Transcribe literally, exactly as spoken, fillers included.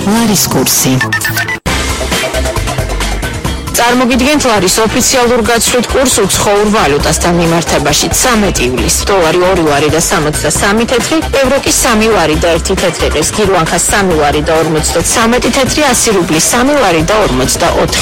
ლარის კურსი. წარმოგიდგენთ ლარის ოფიციალურ გაცვლით კურს უცხოურ ვალუტასთან მიმართებაში ცამეტი ივლისს. დოლარი ორი ლარი და სამოცდასამი თეთრი, ევრო კი სამი ლარი და ერთი თეთრი ყის, გირვანქა სამი ლარი და ორმოცდათვრამეტი თეთრი, ასი რუბლი სამი ლარი და ორმოცდაოთხი